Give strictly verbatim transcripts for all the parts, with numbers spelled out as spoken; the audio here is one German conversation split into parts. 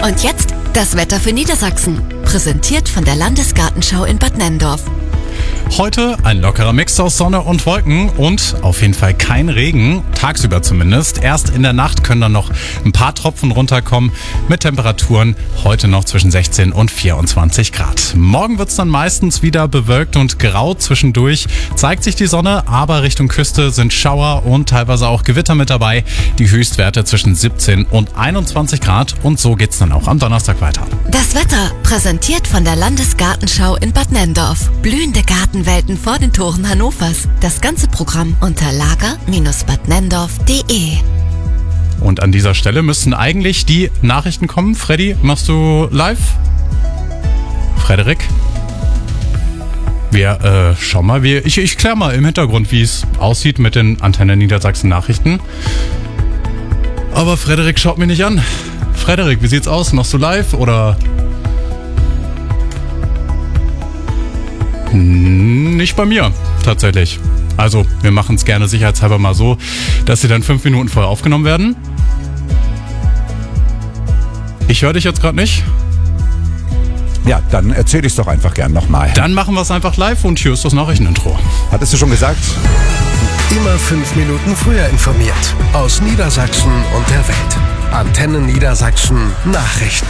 Und jetzt das Wetter für Niedersachsen. Präsentiert von der Landesgartenschau in Bad Nenndorf. Heute ein lockerer Mix aus Sonne und Wolken und auf jeden Fall kein Regen, tagsüber zumindest. Erst in der Nacht können dann noch ein paar Tropfen runterkommen mit Temperaturen heute noch zwischen sechzehn und vierundzwanzig Grad. Morgen wird es dann meistens wieder bewölkt und grau. Zwischendurch zeigt sich die Sonne, aber Richtung Küste sind Schauer und teilweise auch Gewitter mit dabei. Die Höchstwerte zwischen siebzehn und einundzwanzig Grad und so geht's dann auch am Donnerstag weiter. Das Wetter präsentiert von der Landesgartenschau in Bad Nenndorf. Blühende Gartenwelten vor den Toren Hannovers. Das ganze Programm unter lager Bindestrich bad nenndorf punkt de. Und an dieser Stelle müssten eigentlich die Nachrichten kommen. Freddy, machst du live? Frederik? Wir äh, schauen mal, wie, ich, ich klär mal im Hintergrund, wie es aussieht mit den Antenne Niedersachsen Nachrichten. Aber Frederik schaut mich nicht an. Frederik, wie sieht's aus? Machst du live oder? Nicht bei mir, tatsächlich. Also, wir machen es gerne sicherheitshalber mal so, dass sie dann fünf Minuten vorher aufgenommen werden. Ich höre dich jetzt gerade nicht. Ja, dann erzähl ich's doch einfach gern nochmal. Dann machen wir es einfach live und hier ist das Nachrichtenintro. Hattest du schon gesagt? Immer fünf Minuten früher informiert. Aus Niedersachsen und der Welt. Antenne Niedersachsen Nachrichten.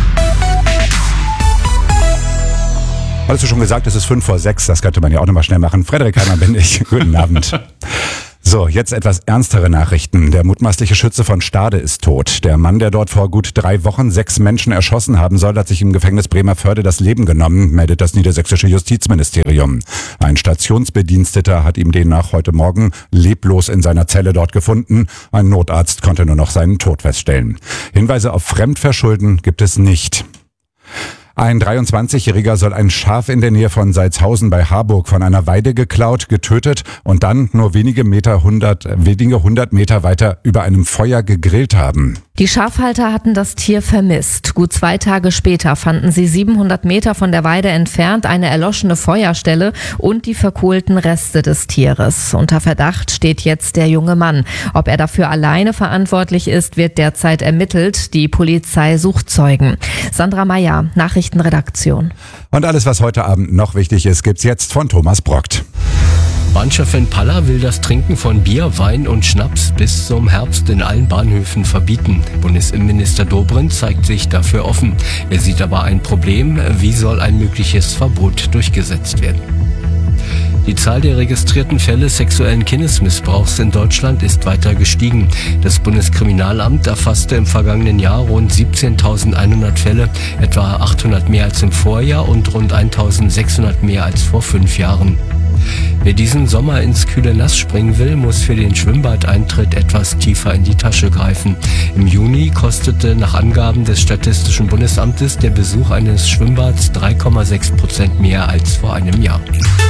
Hattest du schon gesagt, es ist fünf vor sechs, das könnte man ja auch nochmal schnell machen. Frederik Heimer bin ich. Guten Abend. So, jetzt etwas ernstere Nachrichten. Der mutmaßliche Schütze von Stade ist tot. Der Mann, der dort vor gut drei Wochen sechs Menschen erschossen haben soll, hat sich im Gefängnis Bremervörde das Leben genommen, meldet das niedersächsische Justizministerium. Ein Stationsbediensteter hat ihm demnach heute Morgen leblos in seiner Zelle dort gefunden. Ein Notarzt konnte nur noch seinen Tod feststellen. Hinweise auf Fremdverschulden gibt es nicht. Ein dreiundzwanzigjähriger soll ein Schaf in der Nähe von Salzhausen bei Harburg von einer Weide geklaut, getötet und dann nur wenige Meter, hundert, wenige hundert Meter weiter über einem Feuer gegrillt haben. Die Schafhalter hatten das Tier vermisst. Gut zwei Tage später fanden sie siebenhundert Meter von der Weide entfernt eine erloschene Feuerstelle und die verkohlten Reste des Tieres. Unter Verdacht steht jetzt der junge Mann. Ob er dafür alleine verantwortlich ist, wird derzeit ermittelt. Die Polizei sucht Zeugen. Sandra Meyer, Nachrichtenredaktion. Und alles, was heute Abend noch wichtig ist, gibt's jetzt von Thomas Brockt. Bahnchefin Palla will das Trinken von Bier, Wein und Schnaps bis zum Herbst in allen Bahnhöfen verbieten. Bundesinnenminister Dobrindt zeigt sich dafür offen. Er sieht aber ein Problem. Wie soll ein mögliches Verbot durchgesetzt werden? Die Zahl der registrierten Fälle sexuellen Kindesmissbrauchs in Deutschland ist weiter gestiegen. Das Bundeskriminalamt erfasste im vergangenen Jahr rund siebzehntausendeinhundert Fälle, etwa achthundert mehr als im Vorjahr und rund eintausendsechshundert mehr als vor fünf Jahren. Wer diesen Sommer ins kühle Nass springen will, muss für den Schwimmbadeintritt etwas tiefer in die Tasche greifen. Im Juni kostete nach Angaben des Statistischen Bundesamtes der Besuch eines Schwimmbads drei Komma sechs Prozent mehr als vor einem Jahr.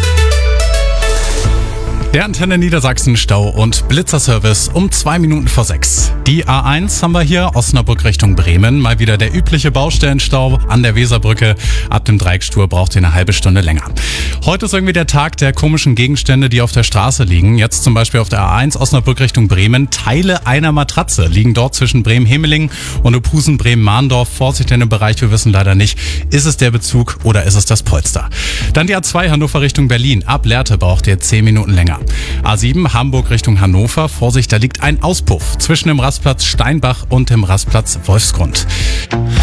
Der Antenne Niedersachsen Stau- und Blitzerservice um zwei Minuten vor sechs. Die A eins haben wir hier, Osnabrück Richtung Bremen. Mal wieder der übliche Baustellenstau an der Weserbrücke. Ab dem Dreieckstur braucht ihr eine halbe Stunde länger. Heute ist irgendwie der Tag der komischen Gegenstände, die auf der Straße liegen. Jetzt zum Beispiel auf der A eins Osnabrück Richtung Bremen. Teile einer Matratze liegen dort zwischen Bremen-Hemeling und Opusen-Bremen-Mahndorf. Vorsicht in dem Bereich, wir wissen leider nicht, ist es der Bezug oder ist es das Polster. Dann die A zwei Hannover Richtung Berlin. Ab Lehrte braucht ihr zehn Minuten länger. A sieben Hamburg Richtung Hannover. Vorsicht, da liegt ein Auspuff zwischen dem Rastplatz Steinbach und dem Rastplatz Wolfsgrund.